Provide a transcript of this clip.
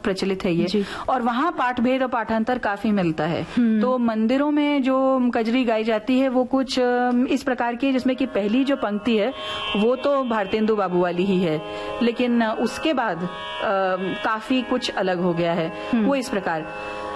प्रचलित है ये, और वहाँ पाठ भेद और पाठांतर काफी मिलता है। तो मंदिरों में जो कजरी गाई जाती है वो कुछ इस प्रकार की है, जिसमें कि पहली जो पंक्ति है वो तो भारतेंदु बाबू वाली ही है, लेकिन उसके बाद काफी कुछ अलग हो गया है। वो इस प्रकार